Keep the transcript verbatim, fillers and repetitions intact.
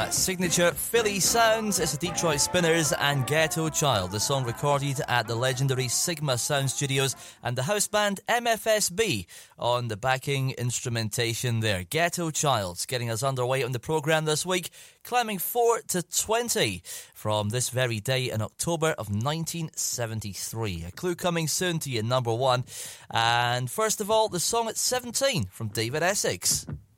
That signature Philly sounds is the Detroit Spinners and Ghetto Child, the song recorded at the legendary Sigma Sound Studios, and the house band M F S B on the backing instrumentation there. Ghetto Child getting us underway on the programme this week, climbing four to twenty from this very day in October of nineteen seventy-three. A clue coming soon to your number one. And first of all, the song at seventeen from David Essex.